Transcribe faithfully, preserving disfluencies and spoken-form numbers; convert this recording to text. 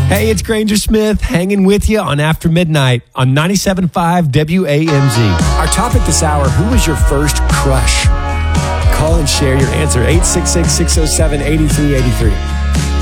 Hey, it's Granger Smith hanging with you on After Midnight on ninety-seven point five W A M Z. Our topic this hour, who was your first crush? Call and share your answer, eight six six, six oh seven, eight three eight three.